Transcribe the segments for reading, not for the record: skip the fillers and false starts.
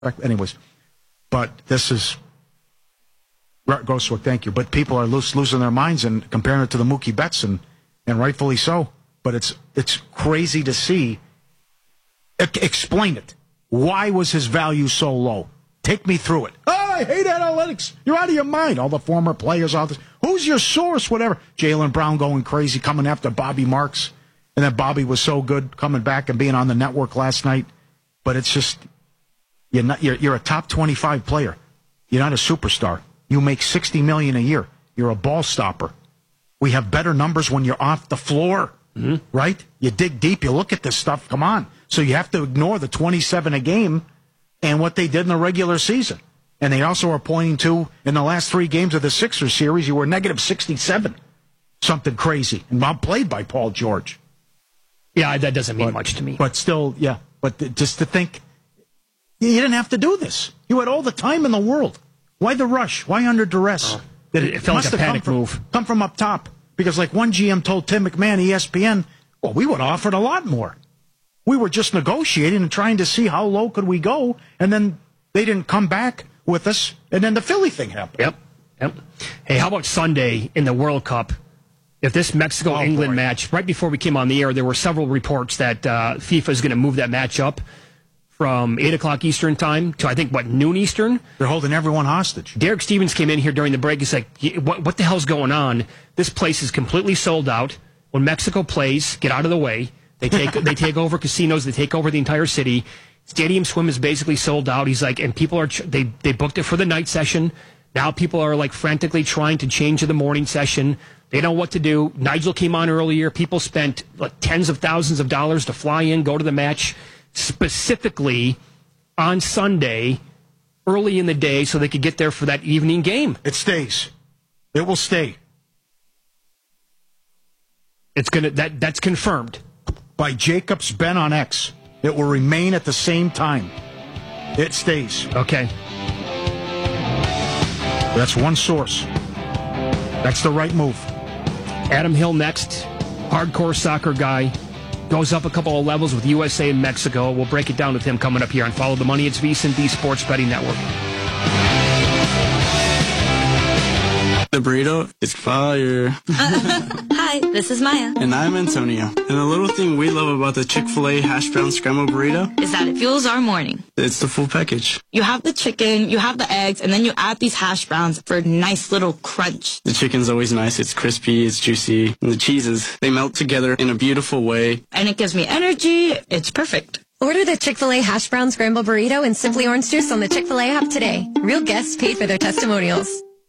Anyways, but this is Ghostwick. Thank you. But people are losing their minds and comparing it to the Mookie Betts, and rightfully so. But it's crazy to see. Explain it. Why was his value so low? Take me through it. Oh, I hate analytics. You're out of your mind. All the former players, all this. Who's your source? Whatever. Jaylen Brown going crazy, coming after Bobby Marks. And then Bobby was so good coming back and being on the network last night. But it's just, you're a top 25 player. You're not a superstar. You make $60 million a year. You're a ball stopper. We have better numbers when you're off the floor, right? You dig deep. You look at this stuff. Come on. So you have to ignore the 27 a game and what they did in the regular season. And they also are pointing to, in the last 3 games of the Sixers series, you were negative 67. Something crazy. And well played by Paul George. Yeah, that doesn't mean much to me. But still, yeah. But just to think, you didn't have to do this. You had all the time in the world. Why the rush? Why under duress? It felt like a panic move. Come from up top. Because like one GM told Tim McMahon, ESPN, well, we would have offered a lot more. We were just negotiating and trying to see how low could we go, and then they didn't come back with us, and then the Philly thing happened. Yep. Hey, how about Sunday in the World Cup? If this Mexico-England match, right before we came on the air, there were several reports that FIFA is going to move that match up from 8 o'clock Eastern time to, I think, noon Eastern? They're holding everyone hostage. Derek Stevens came in here during the break. He's like, what the hell's going on? This place is completely sold out. When Mexico plays, get out of the way. They take over casinos. They take over the entire city. Stadium Swim is basically sold out. He's like, and people are they booked it for the night session. Now people are like frantically trying to change to the morning session. They don't know what to do. Nigel came on earlier. People spent like tens of thousands of dollars to fly in, go to the match specifically on Sunday, early in the day, so they could get there for that evening game. It stays. It will stay. That's confirmed. By Jacobs Ben on X. It will remain at the same time. It stays. Okay. That's one source. That's the right move. Adam Hill next. Hardcore soccer guy. Goes up a couple of levels with USA and Mexico. We'll break it down with him coming up here on Follow the Money. It's VSiN, the Sports Betting Network. The burrito is fire. Hi, this is Maya. And I'm Antonio. And the little thing we love about the Chick-fil-A hash brown scrambled burrito is that it fuels our morning. It's the full package. You have the chicken, you have the eggs, and then you add these hash browns for a nice little crunch. The chicken's always nice. It's crispy, it's juicy. And the cheeses, they melt together in a beautiful way. And it gives me energy. It's perfect. Order the Chick-fil-A hash brown scrambled burrito and Simply Orange Juice on the Chick-fil-A app today. Real guests paid for their testimonials.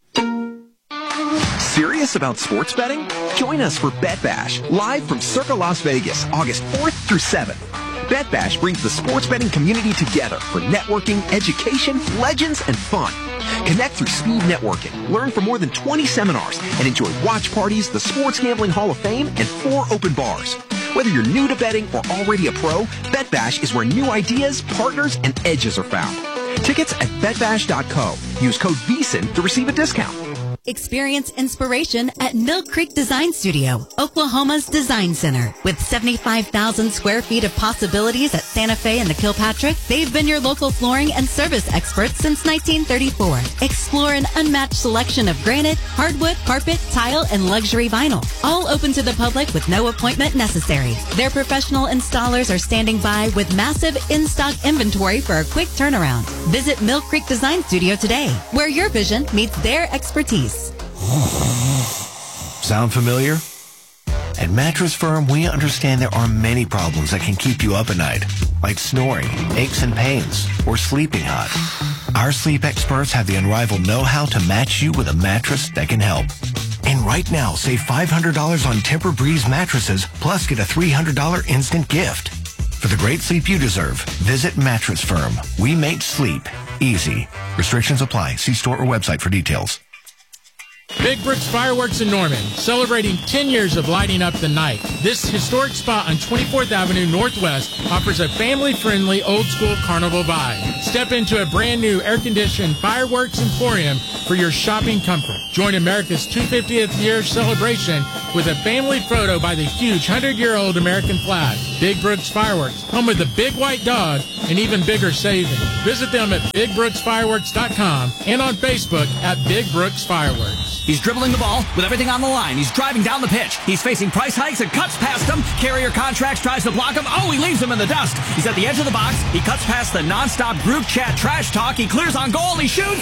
Serious about sports betting? Join us for Bet Bash, live from Circa Las Vegas, August 4th through 7th. Bet Bash brings the sports betting community together for networking, education, legends, and fun. Connect through speed networking, learn from more than 20 seminars, and enjoy watch parties, the Sports Gambling Hall of Fame, and 4 open bars. Whether you're new to betting or already a pro, Bet Bash is where new ideas, partners, and edges are found. Tickets at betbash.co. Use code VSiN to receive a discount. Experience inspiration at Mill Creek Design Studio, Oklahoma's design center. With 75,000 square feet of possibilities at Santa Fe and the Kilpatrick, they've been your local flooring and service experts since 1934. Explore an unmatched selection of granite, hardwood, carpet, tile, and luxury vinyl. All open to the public with no appointment necessary. Their professional installers are standing by with massive in-stock inventory for a quick turnaround. Visit Mill Creek Design Studio today, where your vision meets their expertise. Sound familiar? At Mattress Firm, we understand there are many problems that can keep you up at night, like snoring, aches and pains, or sleeping hot. Our sleep experts have the unrivaled know-how to match you with a mattress that can help. And right now, save $500 on Tempur-Breeze mattresses, plus get a $300 instant gift. For the great sleep you deserve, visit Mattress Firm. We make sleep easy. Restrictions apply. See store or website for details. Big Bricks Fireworks in Norman, celebrating 10 years of lighting up the night. This historic spot on 24th Avenue Northwest offers a family-friendly, old-school carnival vibe. Step into a brand-new air-conditioned fireworks emporium for your shopping comfort. Join America's 250th year celebration with a family photo by the huge 100-year-old American flag. Big Brooks Fireworks, home of the big white dog and even bigger savings. Visit them at BigBrooksFireworks.com and on Facebook at Big Brooks Fireworks. He's dribbling the ball with everything on the line. He's driving down the pitch. He's facing price hikes and cuts past them. Carrier Contracts tries to block him. Oh, he leaves him in the dust. He's at the edge of the box. He cuts past the nonstop group chat trash talk. He clears on goal. He shoots.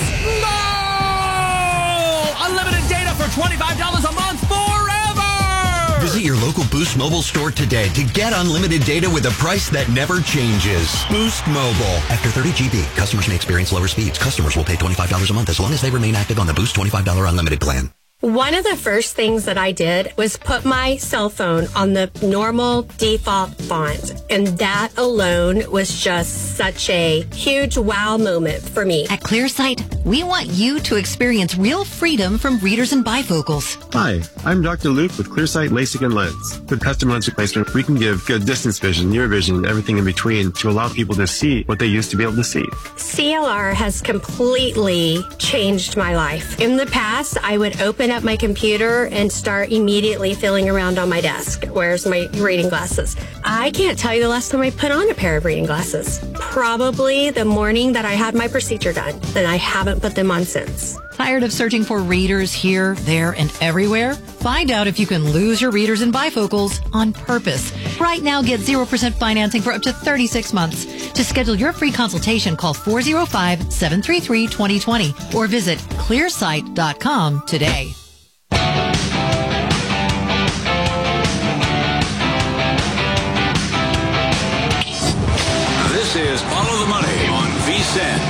Goal! Unlimited data for $25 a month forever! Visit your local Boost Mobile store today to get unlimited data with a price that never changes. Boost Mobile. After 30 GB, customers may experience lower speeds. Customers will pay $25 a month as long as they remain active on the Boost $25 unlimited plan. One of the first things that I did was put my cell phone on the normal default font. And that alone was just such a huge wow moment for me. At ClearSight, we want you to experience real freedom from readers and bifocals. Hi, I'm Dr. Luke with ClearSight LASIK and Lens. With custom lens replacement, we can give good distance vision, near vision, and everything in between to allow people to see what they used to be able to see. CLR has completely changed my life. In the past, I would open up my computer and start immediately feeling around on my desk. Where's my reading glasses? I can't tell you the last time I put on a pair of reading glasses. Probably the morning that I had my procedure done, and I haven't put them on since. Tired of searching for readers here, there, and everywhere? Find out if you can lose your readers and bifocals on purpose. Right now, get 0% financing for up to 36 months. To schedule your free consultation, call 405-733-2020 or visit clearsight.com today. This is Follow the Money on VSiN.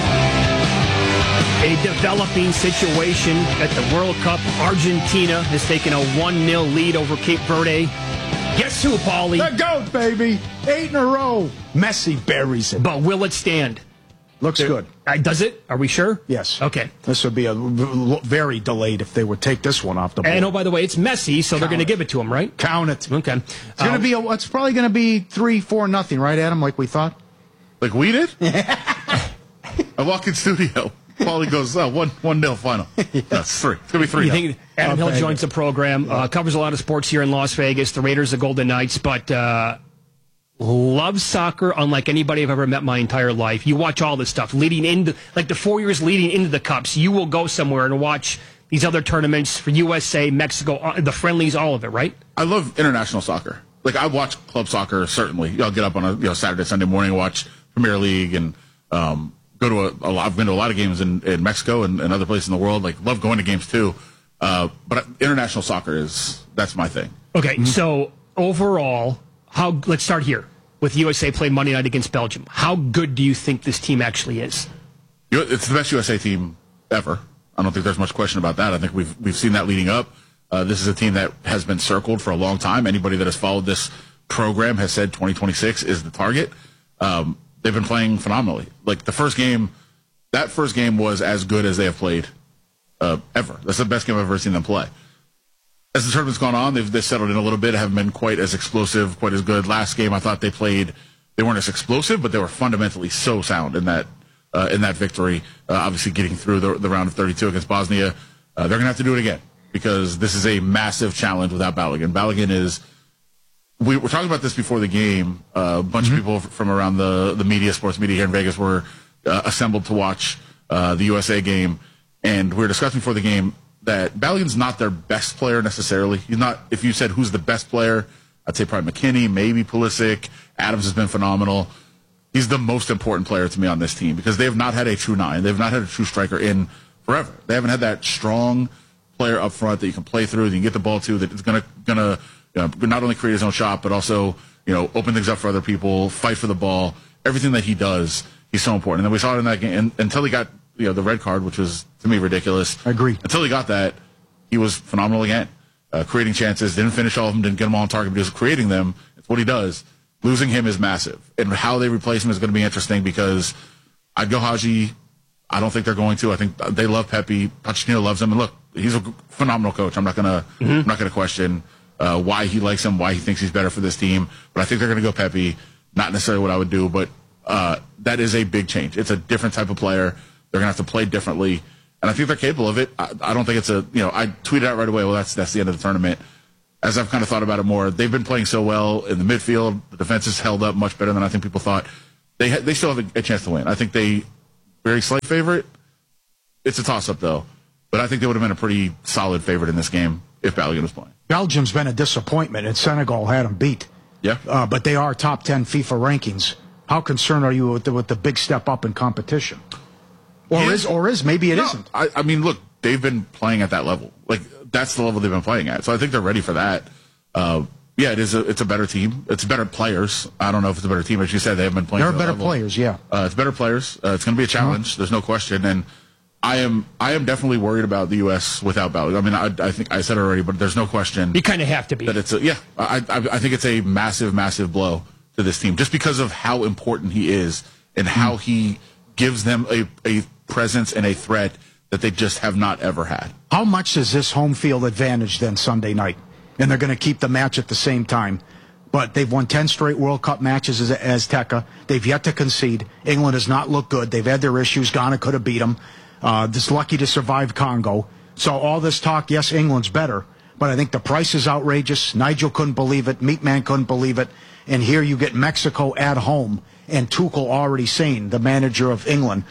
A developing situation at the World Cup. Argentina has taken a 1-0 lead over Cape Verde. Guess who, Paulie? The GOAT, baby. 8 in a row. Messi buries it. But will it stand? Looks good. Does it? Are we sure? Yes. Okay. This would be very delayed if they would take this one off the board. And oh, by the way, it's Messi, so they're going to give it to him, right? Count it. Okay. It's going to be. It's probably going to be 3-4-0, right, Adam? Like we thought. Like we did. I walk in studio. Paulie goes 1-0 final. That's 3. It's going to be 3. You think Adam Hill joins the program, covers a lot of sports here in Las Vegas, the Raiders, the Golden Knights, but loves soccer unlike anybody I've ever met my entire life. You watch all this stuff leading into, like the 4 years leading into the Cups. You will go somewhere and watch these other tournaments for USA, Mexico, the friendlies, all of it, right? I love international soccer. Like I watch club soccer, certainly. I'll get up on a Saturday, Sunday morning, watch Premier League, and go to I've been to a lot of games in Mexico and other places in the world. Like, love going to games too. But international soccer that's my thing. Okay, so overall, let's start here with USA playing Monday night against Belgium. How good do you think this team actually is? It's the best USA team ever. I don't think there's much question about that. I think we've seen that leading up. This is a team that has been circled for a long time. Anybody that has followed this program has said 2026 is the target. They've been playing phenomenally. Like that first game was as good as they have played ever. That's the best game I've ever seen them play. As the tournament's gone on, they've settled in a little bit, haven't been quite as explosive, quite as good. Last game, I thought they weren't as explosive, but they were fundamentally so sound in that victory. Obviously getting through the round of 32 against Bosnia. They're going to have to do it again because this is a massive challenge without Balogun. Balogun is... We were talking about this before the game. A bunch of people from around the sports media here in Vegas were assembled to watch the USA game. And we were discussing before the game that Balogun's not their best player necessarily. He's not, if you said who's the best player, I'd say probably McKinney, maybe Pulisic. Adams has been phenomenal. He's the most important player to me on this team because they have not had a true 9. They've not had a true striker in forever. They haven't had that strong player up front that you can play through, that you can get the ball to, that is going to not only create his own shot, but also, open things up for other people, fight for the ball. Everything that he does, he's so important. And then we saw it in that game until he got, the red card, which was, to me, ridiculous. I agree. Until he got that, he was phenomenal again. Creating chances, didn't finish all of them, didn't get them all on target, but he was creating them. It's what he does. Losing him is massive. And how they replace him is going to be interesting because I'd go Haji. I don't think they're going to. I think they love Pepe. Pochettino loves him. And look, he's a phenomenal coach. I'm not going to question why he likes him, why he thinks he's better for this team. But I think they're going to go Pepe. Not necessarily what I would do, but that is a big change. It's a different type of player. They're going to have to play differently. And I think they're capable of it. I don't think it's I tweeted out right away, well, that's the end of the tournament. As I've kind of thought about it more, they've been playing so well in the midfield. The defense has held up much better than I think people thought. They still have a chance to win. I think they very slight favorite. It's a toss-up, though. But I think they would have been a pretty solid favorite in this game if Balogun was playing. Belgium's been a disappointment, and Senegal had them beat. Yeah. But they are top 10 FIFA rankings. How concerned are you with the big step up in competition? Or is maybe it isn't. I mean, look, they've been playing at that level. Like, that's the level they've been playing at. So I think they're ready for that. Yeah, it's a better team. It's better players. I don't know if it's a better team. As you said, they have been playing. They're better players, yeah. It's better players. It's going to be a challenge. There's no question. And I am definitely worried about the U.S. without Balogun. I mean, I think I said it already, but there's no question. You kind of have to be. That it's I think it's a massive, massive blow to this team just because of how important he is and how he gives them a presence and a threat that they just have not ever had. How much is this home field advantage then Sunday night? And they're going to keep the match at the same time. But they've won 10 straight World Cup matches as Azteca. They've yet to concede. England has not looked good. They've had their issues. Ghana could have beat them. Just lucky to survive Congo. So all this talk, yes, England's better. But I think the price is outrageous. Nigel couldn't believe it. Meatman couldn't believe it. And here you get Mexico at home. And Tuchel already saying, the manager of England,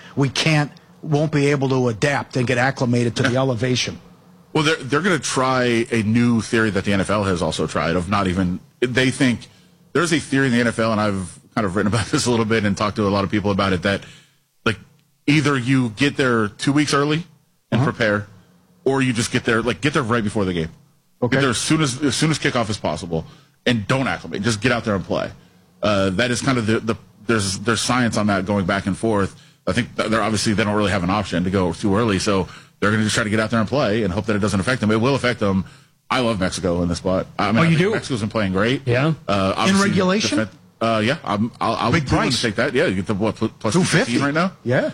won't be able to adapt and get acclimated to the elevation. Well, they're going to try a new theory that the NFL has also tried of not even. They think there's a theory in the NFL, and I've kind of written about this a little bit and talked to a lot of people about it, that like either you get there 2 weeks early and prepare, or you just get there right before the game. Okay. Get there as soon as kickoff is possible, and don't acclimate. Just get out there and play. That is kind of there's science on that going back and forth. I think they don't really have an option to go too early, so they're going to just try to get out there and play and hope that it doesn't affect them. It will affect them. I love Mexico in this spot. I mean, you do? Mexico's been playing great. Yeah. In regulation? Yeah. I'll big price. To take that. Yeah, you get the plus 250 right now. Yeah.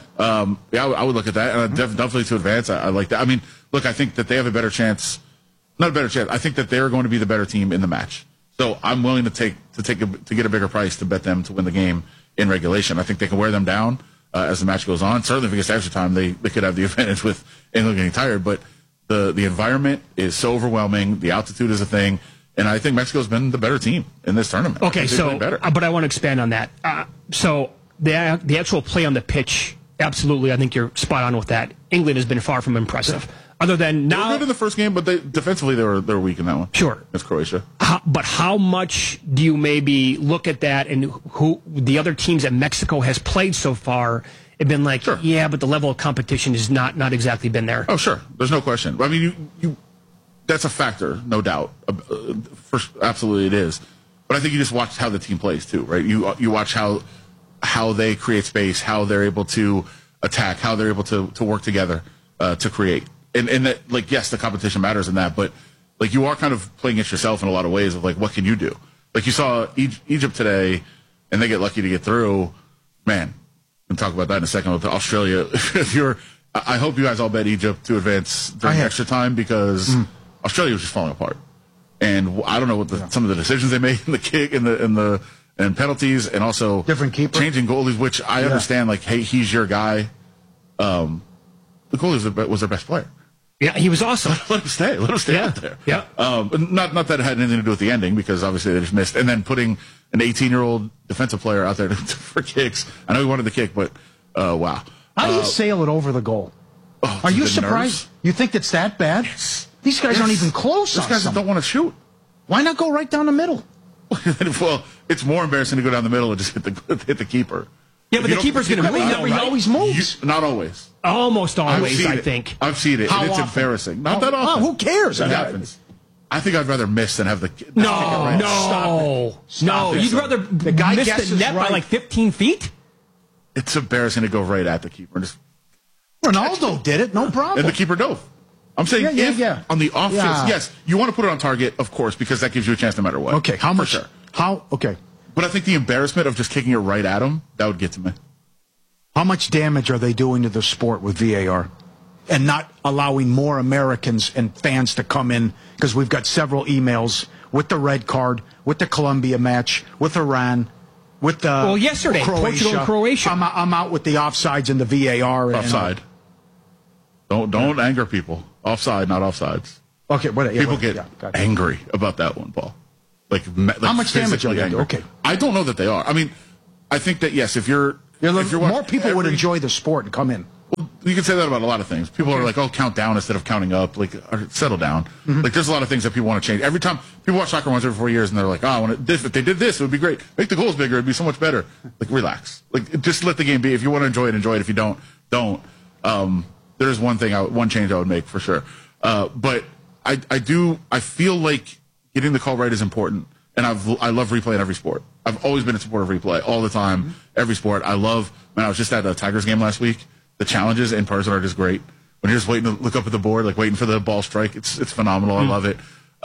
I would look at that, and definitely to advance. I like that. I mean, look, I think that they have a better chance. Not a better chance. I think that they're going to be the better team in the match. So I'm willing to get a bigger price to bet them to win the game in regulation. I think they can wear them down as the match goes on. Certainly, if it gets extra time, they could have the advantage with England getting tired. But the environment is so overwhelming. The altitude is a thing. And I think Mexico's been the better team in this tournament. Okay, so, but I want to expand on that. So the actual play on the pitch, absolutely, I think you're spot on with that. England has been far from impressive. Other than now, they were good in the first game, but defensively they were weak in that one. Sure, it's Croatia. But how much do you maybe look at that and who the other teams that Mexico has played so far have been like? Sure. Yeah, but the level of competition has not exactly been there. Oh, sure, there's no question. I mean, you that's a factor, no doubt. Absolutely, it is. But I think you just watch how the team plays too, right? You watch how they create space, how they're able to attack, how they're able to work together to create. And that, like, yes, the competition matters in that, but like you are kind of playing against yourself in a lot of ways of like, what can you do? Like you saw Egypt today, and they get lucky to get through. Man, we'll talk about that in a second with Australia. I hope you guys all bet Egypt to advance during extra time because Australia was just falling apart, and I don't know what some of the decisions they made in the kick and penalties, and also different keeper changing goalies, which I understand. Like, hey, he's your guy. The goalie was their best player. Yeah, he was awesome. Let him stay. Let him stay out there. Yeah. Not that it had anything to do with the ending, because obviously they just missed. And then putting an 18-year-old defensive player out there for kicks. I know he wanted the kick, but wow. How do you sail it over the goal? Are you surprised? Nerves? You think it's that bad? Yes. These guys aren't even close. These guys don't want to shoot. Why not go right down the middle? Well, it's more embarrassing to go down the middle and just hit the keeper. Yeah, but the keeper's going to move. He always moves. Not always. Almost always, I think. I've seen it. And it's embarrassing. Not that often. Who cares? It happens. I think I'd rather miss than have the No. You'd rather the guy miss the net by like 15 feet? It's embarrassing to go right at the keeper. Ronaldo did it, no problem. And the keeper dove. I'm saying on the offense, yes, you want to put it on target, of course, because that gives you a chance no matter what. Okay, how much? Sure. Okay. But I think the embarrassment of just kicking it right at him, that would get to me. How much damage are they doing to the sport with VAR? And not allowing more Americans and fans to come in, because we've got several emails with the red card, with the Colombia match, with Iran, with the yesterday, Croatia. Portugal and Croatia. I'm out with the offsides and the VAR. Offside. Don't anger people. Offside, not offsides. Okay, People get angry about that one, Paul. Like how much damage are they angry. do? Okay. I don't know that they are. I mean, I think that, yes, if you're more people would enjoy the sport and come in. Well, you can say that about a lot of things. People are like, count down instead of counting up. Like, settle down. Like, there's a lot of things that people want to change. Every time people watch soccer once every 4 years and they're like, if they did this, it would be great. Make the goals bigger. It'd be so much better. Like, relax. Like, just let the game be. If you want to enjoy it, enjoy it. If you don't. There's one change I would make for sure. But I feel like getting the call right is important. And I love replay in every sport. I've always been a supporter of replay all the time, every sport. I was just at a Tigers game last week. The challenges in person are just great. When you're just waiting to look up at the board, like waiting for the ball strike, it's phenomenal. I love it.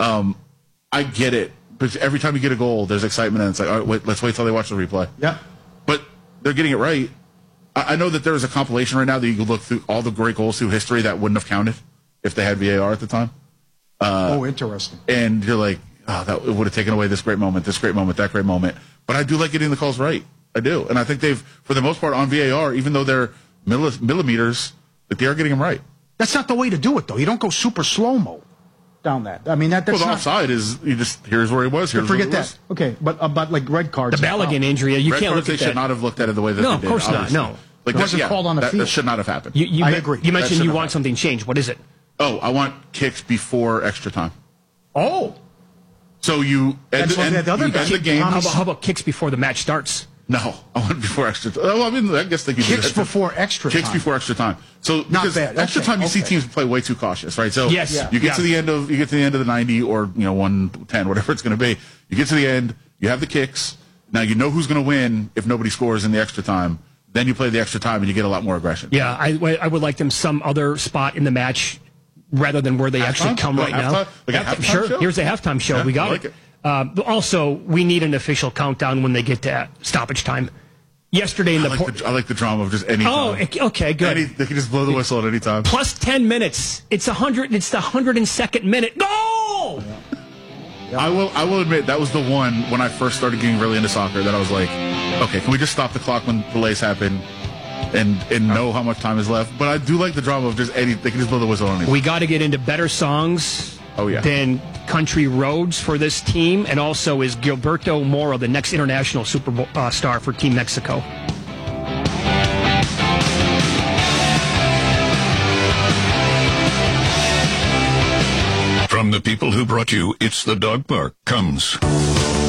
I get it. But every time you get a goal, there's excitement, and it's like, all right, let's wait till they watch the replay. Yeah. But they're getting it right. I know that there is a compilation right now that you can look through all the great goals through history that wouldn't have counted if they had VAR at the time. Interesting. And you're like, that would have taken away this great moment, that great moment. But I do like getting the calls right. I do. And I think they've, for the most part, on VAR, even though they're millimeters, that they are getting them right. That's not the way to do it, though. You don't go super slow-mo down that. I mean, that's the not... offside is, here's where he was, forget that. Okay, but like red cards... The Balogun injury, you can't look at that. They should not have looked at it the way that they did. No, of course not, no. Like, it wasn't called on the field. That should not have happened. I agree. You mentioned you want something changed. What is it? I want kicks before extra time. Oh. So you end the game. How about kicks before the match starts? No, I want before extra time. Well, I mean, I guess they could kicks before extra time. Kicks before extra time. So not bad. Extra time, you see teams play way too cautious, right? So you get to the end of the 90 or 110, whatever it's going to be. You get to the end. You have the kicks. Now you know who's going to win if nobody scores in the extra time. Then you play the extra time and you get a lot more aggression. Yeah, I would like them some other spot in the match rather than where they actually come right now. Sure. Here's the halftime show. We got it. Also, we need an official countdown when they get to stoppage time. Yesterday in I like the drama of just any time. Oh, okay, good. They can just blow the whistle at any time. Plus 10 minutes. It's the 102nd minute. Goal! Yeah. I will admit that was the one when I first started getting really into soccer that I was like, okay, can we just stop the clock when delays happen and know how much time is left? But I do like the drama of just they can just blow the whistle on anything. We got to get into better songs. Than Country Roads for this team, and also is Gilberto Moro the next international Super Bowl star for Team Mexico. From the people who brought you It's the Dog Park comes